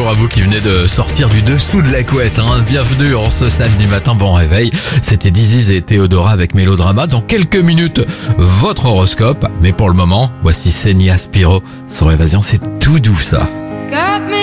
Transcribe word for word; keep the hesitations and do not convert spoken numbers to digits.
bonjour à vous qui venez de sortir du dessous de la couette. Hein. Bienvenue en ce samedi matin, bon réveil. C'était Diziz et Théodora avec Mélodrama. Dans quelques minutes, votre horoscope. Mais pour le moment, voici Senia Spiro. Son Évasion, c'est tout doux ça.